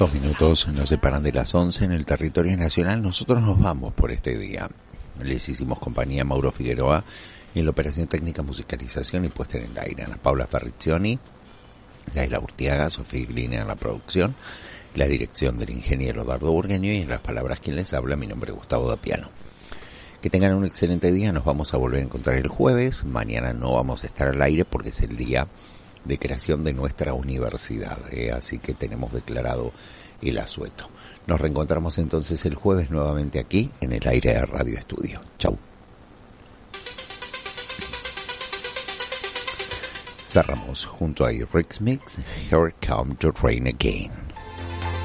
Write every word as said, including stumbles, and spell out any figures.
Dos minutos nos separan de las once en el territorio nacional. Nosotros nos vamos por este día. Les hicimos compañía a Mauro Figueroa en la operación técnica, musicalización y puesta en el aire. Ana Paula Ferriccioni, Laila Urtiaga, Sofía Glina en la producción, la dirección del ingeniero Dardo Burgueño y en las palabras quien les habla, mi nombre es Gustavo Dapiano. Que tengan un excelente día. Nos vamos a volver a encontrar el jueves. Mañana no vamos a estar al aire porque es el día de creación de nuestra universidad, ¿eh? Así que tenemos declarado el asueto. Nos reencontramos entonces el jueves nuevamente aquí en el aire de Radio Estudio. Chau. Cerramos junto a Rick's Mix, Here Come to Rain Again.